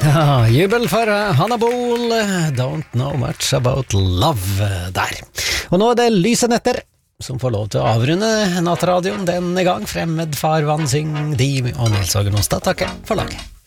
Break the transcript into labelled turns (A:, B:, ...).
A: Ja, jubel for Hannah Bohl, Don't Know Much About Love der. Og nå det Lyse Netter som får lov til å avrunde nattradioen denne gang. Fremmed farvann, syng de og Nils Åge Nonstad takker for laget.